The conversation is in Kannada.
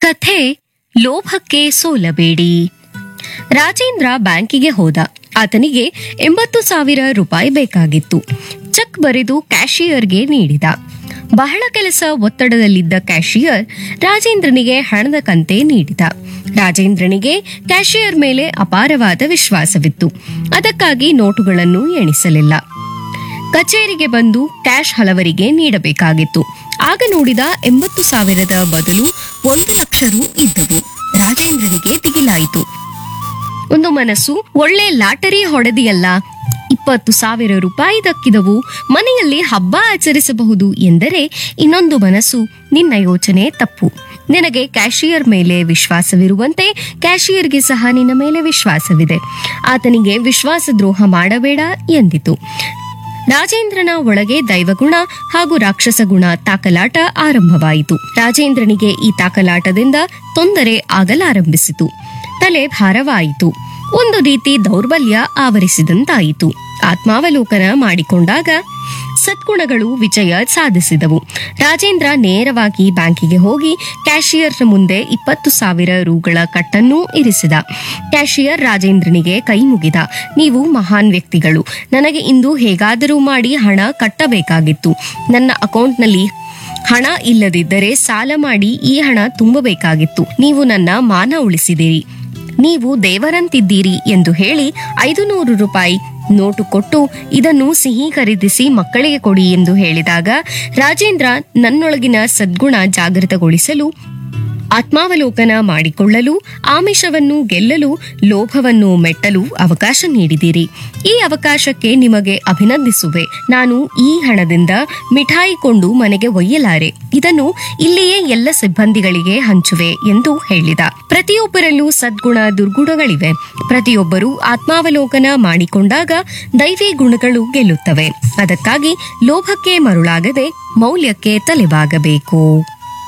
ಕಥೆ ಲೋಭಕ್ಕೆ ಸೋಲಬೇಡಿ. ರಾಜೇಂದ್ರ ಬ್ಯಾಂಕಿಗೆ ಹೋದ. ಆತನಿಗೆ 80,000 ರೂಪಾಯಿ ಬೇಕಾಗಿತ್ತು. ಚೆಕ್ ಬರೆದು ಕ್ಯಾಶಿಯರ್ಗೆ ನೀಡಿದ. ಬಹಳ ಕೆಲಸ ಒತ್ತಡದಲ್ಲಿದ್ದ ಕ್ಯಾಶಿಯರ್ ರಾಜೇಂದ್ರನಿಗೆ ಹಣದ ಕಂತೆ ನೀಡಿದ. ರಾಜೇಂದ್ರನಿಗೆ ಕ್ಯಾಶಿಯರ್ ಮೇಲೆ ಅಪಾರವಾದ ವಿಶ್ವಾಸವಿತ್ತು. ಅದಕ್ಕಾಗಿ ನೋಟುಗಳನ್ನು ಎಣಿಸಲಿಲ್ಲ. ಕಚೇರಿಗೆ ಬಂದು ಕ್ಯಾಶ್ ಹಲವರಿಗೆ ನೀಡಬೇಕಾಗಿತ್ತು. ಆಗ ನೋಡಿದ 80,000 ಬದಲು 1,00,000 ರು ಇದ್ದವು. ರಾಜೇಂದ್ರನಿಗೆ ದಿಗಿಲಾಯಿತು. ಒಂದು ಮನಸ್ಸು, ಒಳ್ಳೆ ಲಾಟರಿ ಹೊಡೆದಿಯಲ್ಲ, 20,000 ರೂಪಾಯಿ ದಕ್ಕಿದವು, ಮನೆಯಲ್ಲಿ ಹಬ್ಬ ಆಚರಿಸಬಹುದು ಎಂದರೆ ಇನ್ನೊಂದು ಮನಸ್ಸು, ನಿನ್ನ ಯೋಚನೆ ತಪ್ಪು. ನಿನಗೆ ಕ್ಯಾಶಿಯರ್ ಮೇಲೆ ವಿಶ್ವಾಸವಿರುವಂತೆ ಕ್ಯಾಶಿಯರ್ಗೆ ಸಹ ನಿನ್ನ ಮೇಲೆ ವಿಶ್ವಾಸವಿದೆ. ಆತನಿಗೆ ವಿಶ್ವಾಸದ್ರೋಹ ಮಾಡಬೇಡ ಎಂದಿತು. ರಾಜೇಂದ್ರನ ಒಳಗೆ ದೈವಗುಣ ಹಾಗೂ ರಾಕ್ಷಸ ಗುಣ ತಾಕಲಾಟ ಆರಂಭವಾಯಿತು. ರಾಜೇಂದ್ರನಿಗೆ ಈ ತಾಕಲಾಟದಿಂದ ತೊಂದರೆ ಆಗಲಾರಂಭಿಸಿತು. ತಲೆ ಭಾರವಾಯಿತು. ಒಂದು ರೀತಿ ದೌರ್ಬಲ್ಯ ಆವರಿಸಿದಂತಾಯಿತು. ಆತ್ಮಾವಲೋಕನ ಮಾಡಿಕೊಂಡಾಗ ಸದ್ಗುಣಗಳು ವಿಜಯ ಸಾಧಿಸಿದವು. ರಾಜೇಂದ್ರ ನೇರವಾಗಿ ಬ್ಯಾಂಕಿಗೆ ಹೋಗಿ ಕ್ಯಾಶಿಯರ್ನ ಮುಂದೆ 20,000 ರೂಗಳ ಕಟ್ಟನ್ನು ಇರಿಸಿದ. ಕ್ಯಾಶಿಯರ್ ರಾಜೇಂದ್ರನಿಗೆ ಕೈ ಮುಗಿದ. ನೀವು ಮಹಾನ್ ವ್ಯಕ್ತಿಗಳು. ನನಗೆ ಇಂದು ಹೇಗಾದರೂ ಮಾಡಿ ಹಣ ಕಟ್ಟಬೇಕಾಗಿತ್ತು. ನನ್ನ ಅಕೌಂಟ್ನಲ್ಲಿ ಹಣ ಇಲ್ಲದಿದ್ದರೆ ಸಾಲ ಮಾಡಿ ಈ ಹಣ ತುಂಬಬೇಕಾಗಿತ್ತು. ನೀವು ನನ್ನ ಮಾನ ಉಳಿಸಿದಿರಿ. ನೀವು ದೇವರಂತಿದ್ದೀರಿ ಎಂದು ಹೇಳಿ 500 ರೂಪಾಯಿ ನೋಟು ಕೊಟ್ಟು, ಇದನ್ನು ಸಿಹಿ ಖರೀದಿಸಿ ಮಕ್ಕಳಿಗೆ ಕೊಡಿ ಎಂದು ಹೇಳಿದಾಗ ರಾಜೇಂದ್ರ ನನ್ನೊಳಗಿನ ಸದ್ಗುಣ ಜಾಗೃತಗೊಳಿಸಲು, ಆತ್ಮಾವಲೋಕನ ಮಾಡಿಕೊಳ್ಳಲು, ಆಮಿಷವನ್ನು ಗೆಲ್ಲಲು, ಲೋಭವನ್ನು ಮೆಟ್ಟಲು ಅವಕಾಶ ನೀಡಿದಿರಿ. ಈ ಅವಕಾಶಕ್ಕೆ ನಿಮಗೆ ಅಭಿನಂದಿಸುವೆ. ನಾನು ಈ ಹಣದಿಂದ ಮಿಠಾಯಿ ಕೊಂಡು ಮನೆಗೆ ಒಯ್ಯಲಾರೆ. ಇದನ್ನು ಇಲ್ಲಿಯೇ ಎಲ್ಲ ಸಿಬ್ಬಂದಿಗಳಿಗೆ ಹಂಚುವೆ ಎಂದು ಹೇಳಿದ. ಪ್ರತಿಯೊಬ್ಬರಲ್ಲೂ ಸದ್ಗುಣ ದುರ್ಗುಣಗಳಿವೆ. ಪ್ರತಿಯೊಬ್ಬರೂ ಆತ್ಮಾವಲೋಕನ ಮಾಡಿಕೊಂಡಾಗ ದೈವಿ ಗುಣಗಳು ಗೆಲ್ಲುತ್ತವೆ. ಅದಕ್ಕಾಗಿ ಲೋಭಕ್ಕೆ ಮರುಳಾಗದೆ ಮೌಲ್ಯಕ್ಕೆ ತಲೆಬಾಗಬೇಕು.